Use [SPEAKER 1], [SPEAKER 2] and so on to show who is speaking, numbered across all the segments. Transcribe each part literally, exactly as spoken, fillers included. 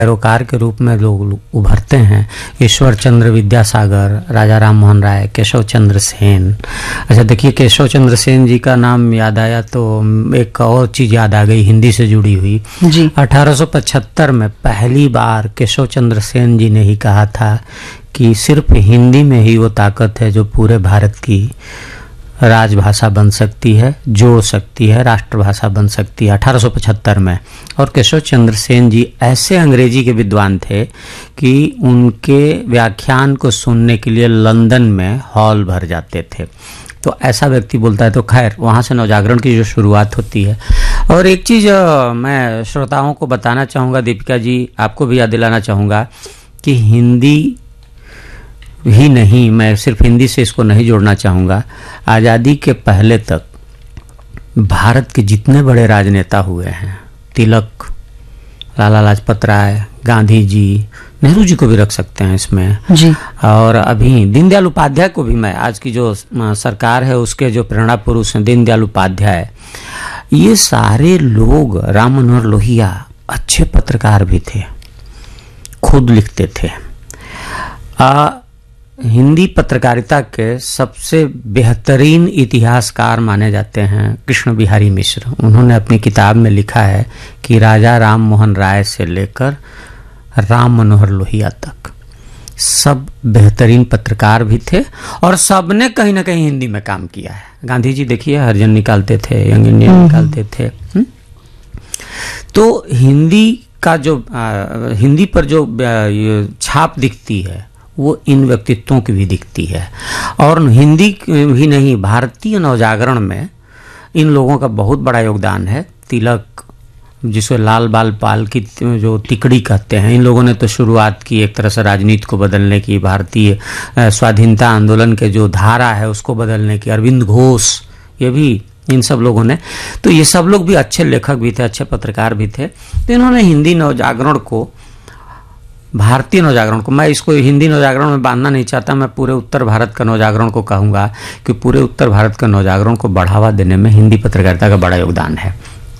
[SPEAKER 1] पैरोकार के रूप में लोग उभरते हैं। ईश्वर चंद्र विद्यासागर, राजा राम मोहन राय, केशव चंद्र सेन। अच्छा देखिए, केशव चंद्र सेन जी का नाम याद आया तो एक और चीज़ याद आ गई हिंदी से जुड़ी हुई जी। अठारह सौ पचहत्तर में पहली बार केशव चंद्र सेन जी ने ही कहा था कि सिर्फ हिंदी में ही वो ताकत है जो पूरे भारत की राजभाषा बन सकती है, जोड़ सकती है, राष्ट्रभाषा बन सकती है, अठारह सौ पचहत्तर में। और केशव चंद्र सेन जी ऐसे अंग्रेजी के विद्वान थे कि उनके व्याख्यान को सुनने के लिए लंदन में हॉल भर जाते थे। तो ऐसा व्यक्ति बोलता है। तो खैर वहाँ से नवजागरण की जो शुरुआत होती है। और एक चीज़ मैं श्रोताओं को बताना चाहूँगा, दीपिका जी आपको भी याद दिलाना चाहूँगा कि हिंदी ही नहीं, मैं सिर्फ हिंदी से इसको नहीं जोड़ना चाहूँगा। आज़ादी के पहले तक भारत के जितने बड़े राजनेता हुए हैं, तिलक, लाला लाजपत राय, गांधी जी, नेहरू जी को भी रख सकते हैं इसमें जी। और अभी दीनदयाल उपाध्याय को भी, मैं आज की जो सरकार है उसके जो प्रेरणा पुरुष हैं दीनदयाल उपाध्याय, ये सारे लोग, राम मनोहर लोहिया अच्छे पत्रकार भी थे, खुद लिखते थे। आ, हिंदी पत्रकारिता के सबसे बेहतरीन इतिहासकार माने जाते हैं कृष्ण बिहारी मिश्र। उन्होंने अपनी किताब में लिखा है कि राजा राम मोहन राय से लेकर राम मनोहर लोहिया तक सब बेहतरीन पत्रकार भी थे और सब ने कहीं ना कहीं हिंदी में काम किया है। गांधी जी देखिए हरिजन निकालते थे, यंग इंडियन निकालते थे। हुँ? तो हिंदी का जो आ, हिंदी पर जो आ, छाप दिखती है वो इन व्यक्तित्वों की भी दिखती है। और हिंदी ही नहीं, भारतीय नवजागरण में इन लोगों का बहुत बड़ा योगदान है। तिलक, जिसे लाल बाल पाल की जो तिकड़ी कहते हैं, इन लोगों ने तो शुरुआत की एक तरह से राजनीति को बदलने की, भारतीय स्वाधीनता आंदोलन के जो धारा है उसको बदलने की। अरविंद घोष, ये भी इन सब लोगों ने, तो ये सब लोग भी अच्छे लेखक भी थे, अच्छे पत्रकार भी थे। तो इन्होंने हिंदी नवजागरण को, भारतीय नवजागरण को, मैं इसको हिंदी नवजागरण में बांधना नहीं चाहता, मैं पूरे उत्तर भारत का नवजागरण को कहूँगा कि पूरे उत्तर भारत का नवजागरण को बढ़ावा देने में हिंदी पत्रकारिता का बड़ा योगदान है।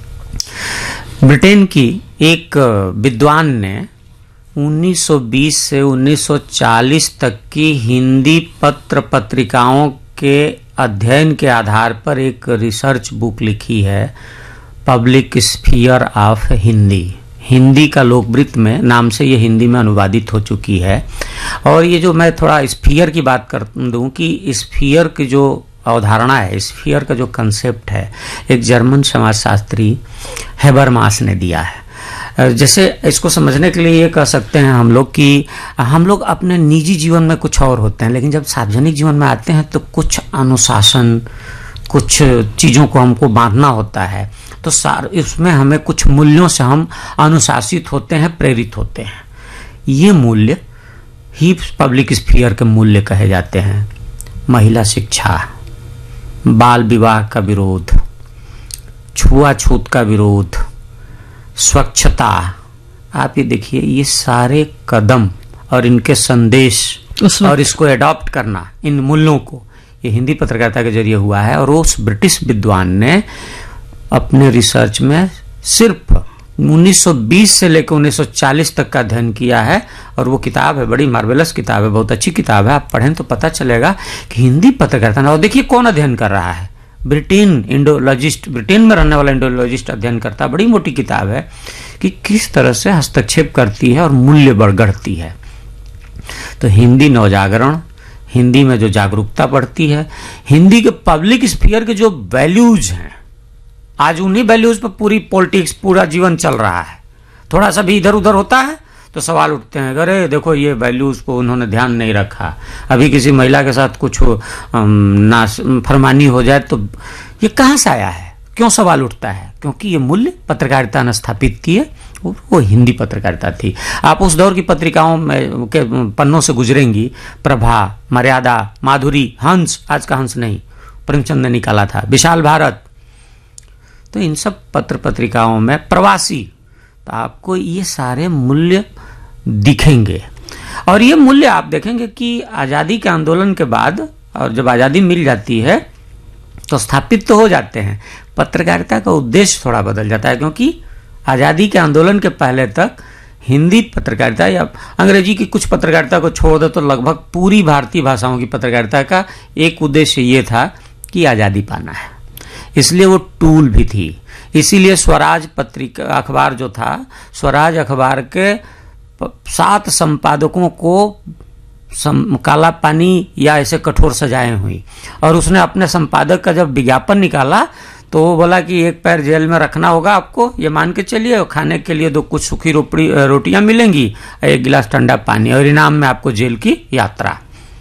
[SPEAKER 1] ब्रिटेन की एक विद्वान ने उन्नीस सौ बीस से उन्नीस सौ चालीस तक की हिंदी पत्र पत्रिकाओं के अध्ययन के आधार पर एक रिसर्च बुक लिखी है, public sphere of Hindi. Hindi का लोकवृत्त में नाम से ये हिंदी में अनुवादित हो चुकी है। और ये जो मैं थोड़ा स्फीयर की बात कर दूं कि स्फीयर की जो अवधारणा है, स्फीयर का जो कंसेप्ट है, एक जर्मन समाजशास्त्री हेबरमास ने दिया है। जैसे इसको समझने के लिए ये कह सकते हैं हम लोग कि हम लोग अपने निजी जीवन में कुछ और होते हैं, लेकिन जब सार्वजनिक जीवन में आते हैं तो कुछ अनुशासन, कुछ चीज़ों को हमको बांधना होता है। तो सार इसमें हमें कुछ मूल्यों से हम अनुशासित होते हैं, प्रेरित होते हैं। ये मूल्य ही पब्लिक स्फीयर के मूल्य कहे जाते हैं। महिला शिक्षा, बाल विवाह का विरोध, छुआछूत का विरोध, स्वच्छता, आप ये देखिए, ये सारे कदम और इनके संदेश और इसको एडॉप्ट करना, इन मूल्यों को, ये हिंदी पत्रकारिता के जरिए हुआ है। और उस ब्रिटिश विद्वान ने अपने रिसर्च में सिर्फ उन्नीस सौ बीस से लेकर उन्नीस सौ चालीस तक का अध्ययन किया है। और वो किताब है, बड़ी मार्वेलस किताब है, बहुत अच्छी किताब है, आप पढ़ें तो पता चलेगा कि हिंदी पत्रकारिता। और देखिए कौन अध्ययन कर रहा है, ब्रिटेन, इंडोलॉजिस्ट, ब्रिटेन में रहने वाला इंडोलॉजिस्ट अध्ययन करता है। बड़ी मोटी किताब है कि किस तरह से हस्तक्षेप करती है और मूल्य बढ़ती है। तो हिंदी नवजागरण, हिंदी में जो जागरूकता बढ़ती है, हिंदी के पब्लिक स्फीयर के जो वैल्यूज हैं, आज उन्हीं वैल्यूज पर पूरी पॉलिटिक्स, पूरा जीवन चल रहा है। थोड़ा सा भी इधर उधर होता है तो सवाल उठते हैं, अरे देखो ये वैल्यूज को उन्होंने ध्यान नहीं रखा। अभी किसी महिला के साथ कुछ ना फरमानी हो जाए तो ये कहाँ से आया है, क्यों सवाल उठता है? क्योंकि ये मूल्य पत्रकारिता ने स्थापित की है, वो हिंदी पत्रकारिता थी। आप उस दौर की पत्रिकाओं में के पन्नों से गुजरेंगी, प्रभा, मर्यादा, माधुरी, हंस, आज का हंस नहीं, प्रेमचंद ने निकाला था, विशाल भारत, तो इन सब पत्र पत्रिकाओं में, प्रवासी, तो आपको ये सारे मूल्य दिखेंगे। और ये मूल्य आप देखेंगे कि आज़ादी के आंदोलन के बाद, और जब आज़ादी मिल जाती है तो स्थापित तो हो जाते हैं, पत्रकारिता का उद्देश्य थोड़ा बदल जाता है। क्योंकि आज़ादी के आंदोलन के पहले तक हिंदी पत्रकारिता या अंग्रेजी की कुछ पत्रकारिता को छोड़ दे तो लगभग पूरी भारतीय भाषाओं की पत्रकारिता का एक उद्देश्य ये था कि आज़ादी पाना है, इसलिए वो टूल भी थी। इसीलिए स्वराज पत्रिका अखबार जो था, स्वराज अखबार के सात संपादकों को सम, काला पानी या ऐसे कठोर सजाएं हुई, और उसने अपने संपादक का जब विज्ञापन निकाला तो वो बोला कि एक पैर जेल में रखना होगा आपको, ये मान के चलिए, और खाने के लिए दो कुछ सूखी रोपड़ी रोटियां मिलेंगी, एक गिलास ठंडा पानी, और इनाम में आपको जेल की यात्रा।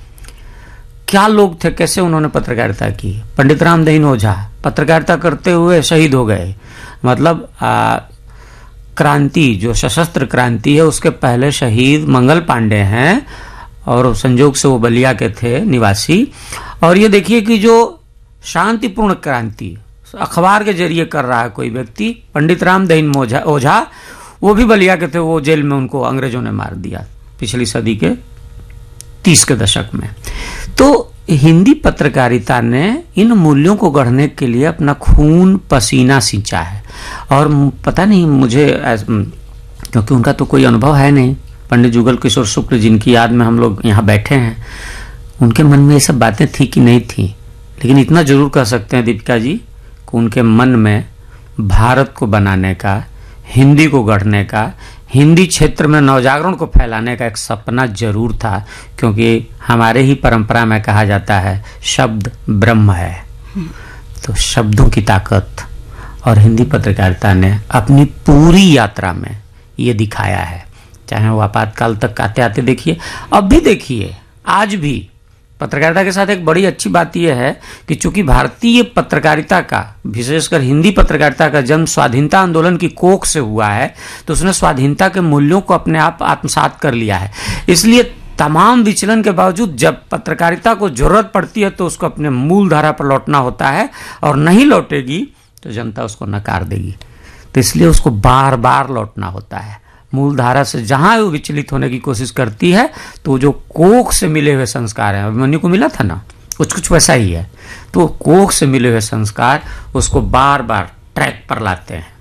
[SPEAKER 1] क्या लोग थे, कैसे उन्होंने पत्रकारिता की। पंडित रामदहीन ओझा पत्रकारिता करते हुए शहीद हो गए। मतलब आ, क्रांति, जो सशस्त्र क्रांति है, उसके पहले शहीद मंगल पांडे हैं, और संजोग से वो बलिया के थे निवासी। और ये देखिए कि जो शांतिपूर्ण क्रांति अखबार के जरिए कर रहा है कोई व्यक्ति, पंडित रामदहीन ओझा ओझा वो भी बलिया के थे, वो जेल में उनको अंग्रेजों ने मार दिया पिछली सदी के तीस के दशक में। तो हिंदी पत्रकारिता ने इन मूल्यों को गढ़ने के लिए अपना खून पसीना सींचा है। और पता नहीं मुझे, क्योंकि उनका तो कोई अनुभव है नहीं, पंडित जुगल किशोर शुक्ल जिनकी याद में हम लोग यहाँ बैठे हैं, उनके मन में ये सब बातें थी कि नहीं थी, लेकिन इतना जरूर कह सकते हैं दीपिका जी कि उनके मन में भारत को बनाने का, हिंदी को गढ़ने का, हिंदी क्षेत्र में नवजागरण को फैलाने का एक सपना जरूर था। क्योंकि हमारे ही परंपरा में कहा जाता है शब्द ब्रह्म है, तो शब्दों की ताकत और हिंदी पत्रकारिता ने अपनी पूरी यात्रा में ये दिखाया है। चाहे वो आपातकाल तक आते आते देखिए, अब भी देखिए, आज भी पत्रकारिता के साथ एक बड़ी अच्छी बात यह है कि चूंकि भारतीय पत्रकारिता का, विशेषकर हिंदी पत्रकारिता का जन्म स्वाधीनता आंदोलन की कोख से हुआ है, तो उसने स्वाधीनता के मूल्यों को अपने आप आत्मसात कर लिया है। इसलिए तमाम विचलन के बावजूद जब पत्रकारिता को जरूरत पड़ती है तो उसको अपने मूल धारा पर लौटना होता है, और नहीं लौटेगी तो जनता उसको नकार देगी। तो इसलिए उसको बार बार लौटना होता है मूल धारा से। जहां वो विचलित होने की कोशिश करती है तो जो कोख से मिले हुए संस्कार हैं, अभिमन्यु को मिला था ना, कुछ कुछ वैसा ही है, तो कोख से मिले हुए संस्कार उसको बार बार ट्रैक पर लाते हैं।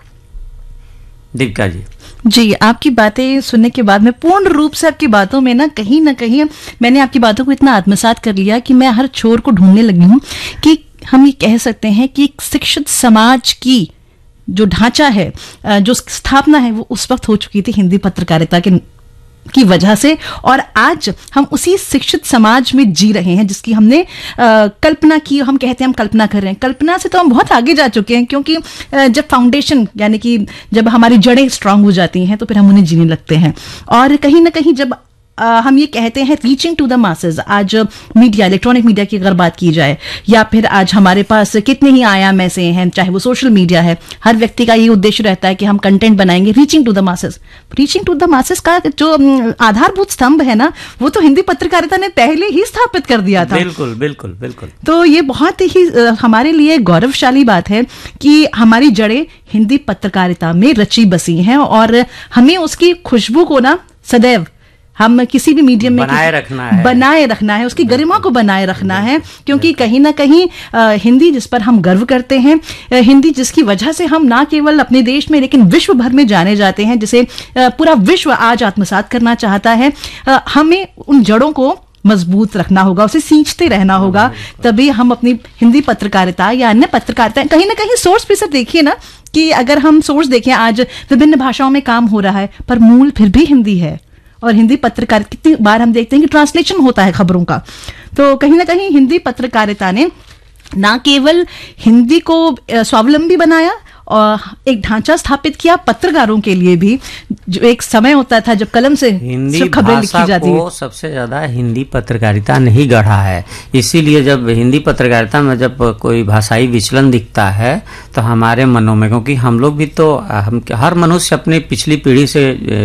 [SPEAKER 1] दीपिका जी
[SPEAKER 2] जी, आपकी बातें सुनने के बाद मैं पूर्ण रूप से आपकी बातों में ना कहीं ना कहीं मैंने आपकी बातों को इतना आत्मसात कर लिया कि मैं हर छोर को ढूंढने लगी हूँ कि हम ये कह सकते हैं कि एक शिक्षित समाज की जो ढांचा है, जो स्थापना है, वो उस वक्त हो चुकी थी हिंदी पत्रकारिता के की वजह से, और आज हम उसी शिक्षित समाज में जी रहे हैं जिसकी हमने आ, कल्पना की। हम कहते हैं हम कल्पना कर रहे हैं, कल्पना से तो हम बहुत आगे जा चुके हैं, क्योंकि आ, जब फाउंडेशन यानी कि जब हमारी जड़ें स्ट्रांग हो जाती हैं तो फिर हम उन्हें जीने लगते हैं। और कहीं ना कहीं जब Uh, हम ये कहते हैं रीचिंग टू द मासेस, आज मीडिया, इलेक्ट्रॉनिक मीडिया की अगर बात की जाए, या फिर आज हमारे पास कितने ही आयाम ऐसे हैं, चाहे वो सोशल मीडिया है, हर व्यक्ति का ये उद्देश्य रहता है कि हम कंटेंट बनाएंगे reaching to the masses. Reaching to the masses का जो आधारभूत स्तंभ है ना, वो तो हिंदी पत्रकारिता ने पहले ही स्थापित कर दिया था।
[SPEAKER 1] बिल्कुल बिल्कुल बिल्कुल।
[SPEAKER 2] तो ये बहुत ही हमारे लिए गौरवशाली बात है कि हमारी जड़ें हिंदी पत्रकारिता में रची बसी हैं, और हमें उसकी खुशबू को ना सदैव हम किसी भी मीडियम में
[SPEAKER 1] बनाए रखना है,
[SPEAKER 2] बनाए रखना है, उसकी गरिमा को बनाए रखना है। क्योंकि कहीं ना कहीं आ, हिंदी जिस पर हम गर्व करते हैं, आ, हिंदी जिसकी वजह से हम ना केवल अपने देश में लेकिन विश्व भर में जाने जाते हैं, जिसे आ, पूरा विश्व आज आत्मसात करना चाहता है, आ, हमें उन जड़ों को मजबूत रखना होगा, उसे सींचते रहना होगा, तभी हम अपनी हिंदी पत्रकारिता या अन्य पत्रकारिता, कहीं ना कहीं सोर्स पे सर देखिए ना कि अगर हम सोर्स देखें, आज विभिन्न भाषाओं में काम हो रहा है पर मूल फिर भी हिंदी है। और हिंदी पत्रकार कितनी बार हम देखते हैं कि ट्रांसलेशन होता है खबरों का। तो कहीं ना कहीं हिंदी पत्रकारिता ने ना केवल हिंदी को स्वावलंबी बनाया और एक ढांचा स्थापित किया पत्रकारों के लिए भी, जो एक समय होता था जब कलम से
[SPEAKER 1] हिंदी
[SPEAKER 2] खबरें लिखी जाती
[SPEAKER 1] को सबसे ज्यादा हिंदी पत्रकारिता ने ही गढ़ा है। इसीलिए जब हिंदी पत्रकारिता में जब कोई भाषाई विचलन दिखता है तो हमारे मनों में, क्योंकि हम लोग भी तो, हम हर मनुष्य अपनी पिछली पीढ़ी से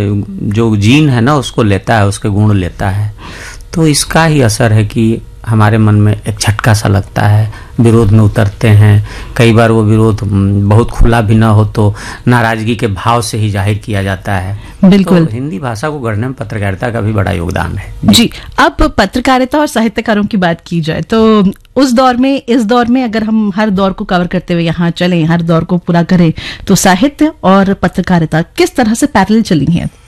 [SPEAKER 1] जो जीन है ना उसको लेता है, उसके गुण लेता है, तो इसका ही असर है कि हमारे मन में एक झटका सा लगता है, विरोध में उतरते हैं। कई बार वो विरोध बहुत खुला भी ना हो तो नाराजगी के भाव से ही जाहिर किया जाता है।
[SPEAKER 2] बिल्कुल।
[SPEAKER 1] तो हिंदी भाषा को गढ़ने में पत्रकारिता का भी बड़ा योगदान है।
[SPEAKER 2] जी, अब पत्रकारिता और साहित्यकारों की बात की जाए तो उस दौर में, इस दौर में अगर हम हर दौर को कवर करते हुए यहाँ चलें, हर दौर को पूरा करें, तो साहित्य और पत्रकारिता किस तरह से पैरेलल चली हैं?